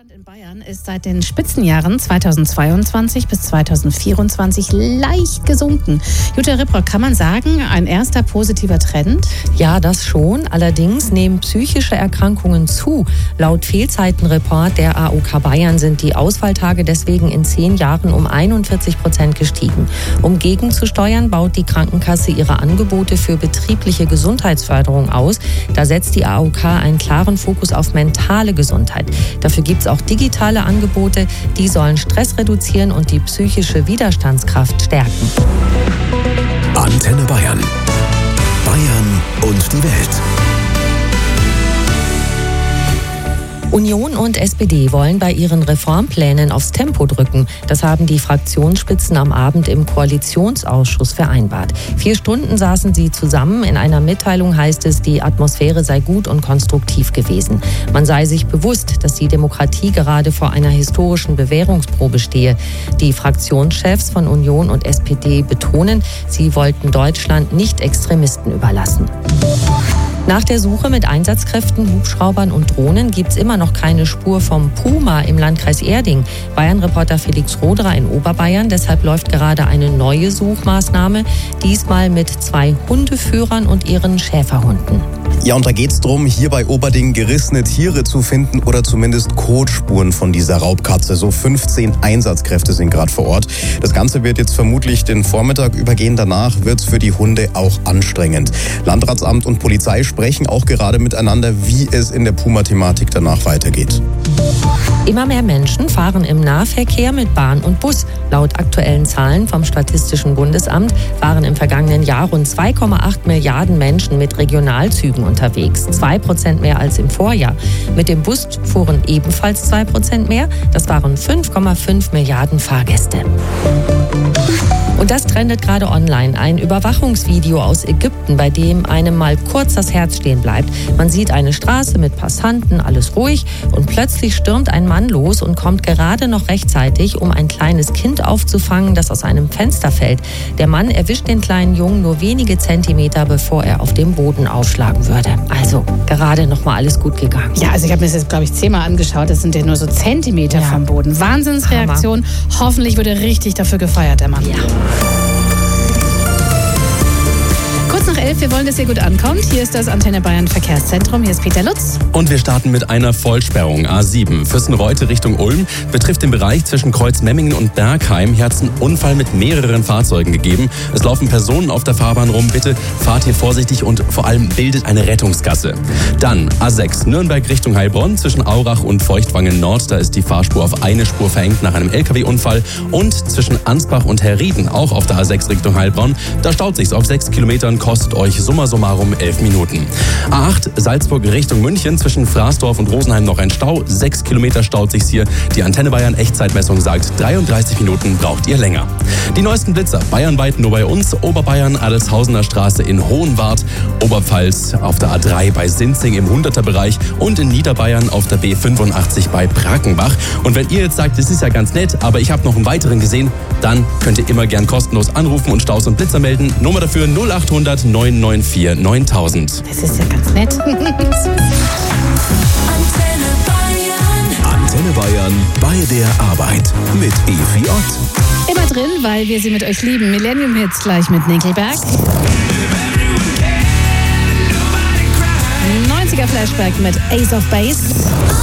Wohlstand in Bayern ist seit den Spitzenjahren 2022 bis 2024 leicht gesunken. Jutta Ripprock, kann man sagen, ein erster positiver Trend? Ja, das schon. Allerdings nehmen psychische Erkrankungen zu. Laut Fehlzeitenreport der AOK Bayern sind die Ausfalltage deswegen in 10 Jahren um 41% gestiegen. Um gegenzusteuern, baut die Krankenkasse ihre Angebote für betriebliche Gesundheitsförderung aus. Da setzt die AOK einen klaren Fokus auf mentale Gesundheit. Dafür gibt es auch digitale Angebote, die sollen Stress reduzieren und die psychische Widerstandskraft stärken. Antenne Bayern. Bayern und die Welt. Union und SPD wollen bei ihren Reformplänen aufs Tempo drücken. Das haben die Fraktionsspitzen am Abend im Koalitionsausschuss vereinbart. 4 Stunden saßen sie zusammen. In einer Mitteilung heißt es, die Atmosphäre sei gut und konstruktiv gewesen. Man sei sich bewusst, dass die Demokratie gerade vor einer historischen Bewährungsprobe stehe. Die Fraktionschefs von Union und SPD betonen, sie wollten Deutschland nicht Extremisten überlassen. Nach der Suche mit Einsatzkräften, Hubschraubern und Drohnen gibt es immer noch keine Spur vom Puma im Landkreis Erding. Bayern-Reporter Felix Roderer in Oberbayern. Deshalb läuft gerade eine neue Suchmaßnahme, diesmal mit 2 Hundeführern und ihren Schäferhunden. Ja, und da geht es darum, hier bei Oberding gerissene Tiere zu finden oder zumindest Kotspuren von dieser Raubkatze. So 15 Einsatzkräfte sind gerade vor Ort. Das Ganze wird jetzt vermutlich den Vormittag übergehen. Danach wird es für die Hunde auch anstrengend. Landratsamt und Polizei sprechen auch gerade miteinander, wie es in der Puma-Thematik danach weitergeht. Immer mehr Menschen fahren im Nahverkehr mit Bahn und Bus. Laut aktuellen Zahlen vom Statistischen Bundesamt waren im vergangenen Jahr rund 2,8 Milliarden Menschen mit Regionalzügen unterwegs. 2% mehr als im Vorjahr. Mit dem Bus fuhren ebenfalls 2% mehr. Das waren 5,5 Milliarden Fahrgäste. Und das trendet gerade online. Ein Überwachungsvideo aus Ägypten, bei dem einem mal kurz das Herz stehen bleibt. Man sieht eine Straße mit Passanten, alles ruhig, und plötzlich stürmt ein Mann los und kommt gerade noch rechtzeitig, um ein kleines Kind aufzufangen, das aus einem Fenster fällt. Der Mann erwischt den kleinen Jungen nur wenige Zentimeter, bevor er auf dem Boden aufschlagen würde. Also gerade noch mal alles gut gegangen. Ja, also ich habe mir das jetzt, glaube ich, 10-mal angeschaut. Das sind ja nur so Zentimeter vom Boden. Wahnsinnsreaktion. Hammer. Hoffentlich wird er richtig dafür gefeiert, der Mann. Ja. Kurz nach 11, wir wollen, dass ihr gut ankommt. Hier ist das Antenne Bayern Verkehrszentrum. Hier ist Peter Lutz. Und wir starten mit einer Vollsperrung. A7 Füssen-Reute Richtung Ulm betrifft den Bereich zwischen Kreuzmemmingen und Bergheim. Hier hat es einen Unfall mit mehreren Fahrzeugen gegeben. Es laufen Personen auf der Fahrbahn rum. Bitte fahrt hier vorsichtig und vor allem bildet eine Rettungsgasse. Dann A6 Nürnberg Richtung Heilbronn zwischen Aurach und Feuchtwangen Nord. Da ist die Fahrspur auf eine Spur verengt nach einem LKW-Unfall. Und zwischen Ansbach und Herrieden, auch auf der A6 Richtung Heilbronn, da staut sich's auf 6 Kilometern, kostet euch summa summarum 11 Minuten. A8 Salzburg Richtung München zwischen Fraßdorf und Rosenheim noch ein Stau. 6 Kilometer staut sich's hier. Die Antenne Bayern Echtzeitmessung sagt, 33 Minuten braucht ihr länger. Die neuesten Blitzer bayernweit nur bei uns. Oberbayern Adelshausener Straße in Hohenwart, Oberpfalz auf der A3 bei Sinzing im 100er-Bereich und in Niederbayern auf der B85 bei Brackenbach. Und wenn ihr jetzt sagt, das ist ja ganz nett, aber ich habe noch einen weiteren gesehen, dann könnt ihr immer gern kostenlos anrufen und Staus und Blitzer melden. Nummer dafür 0800 994 9000. Das ist ja ganz nett. Antenne Bayern bei der Arbeit mit Evi Ott. Immer drin, weil wir sie mit euch lieben. Millennium Hits gleich mit Nickelback. 90er Flashback mit Ace of Base.